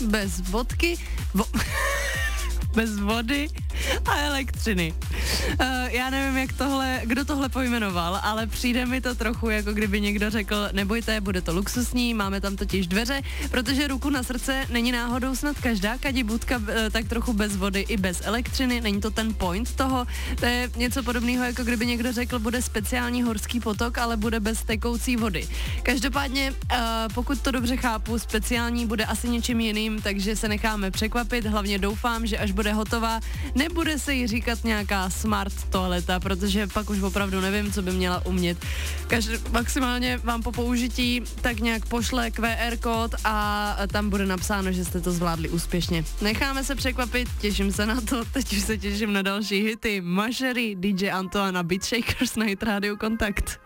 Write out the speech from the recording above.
bez vodky, bez vody a elektřiny. Já nevím, kdo tohle pojmenoval, ale přijde mi to trochu, jako kdyby někdo řekl, nebojte, bude to luxusní, máme tam totiž dveře, protože ruku na srdce není náhodou snad každá kadibudka tak trochu bez vody i bez elektřiny, není to ten point toho, to je něco podobného, jako kdyby někdo řekl, bude speciální horský potok, ale bude bez tekoucí vody. Každopádně, pokud to dobře chápu, speciální bude asi něčím jiným, takže se necháme překvapit, hlavně doufám, že až bude hotová, nebude se jí říkat nějaká smart toaleta, protože pak už opravdu nevím, co by měla umět. Maximálně vám po použití tak nějak pošle QR kód a tam bude napsáno, že jste to zvládli úspěšně. Necháme se překvapit, těším se na to, teď už se těším na další hity. Mašery, DJ Antoine a Beat Shakers na Hit Radio Kontakt.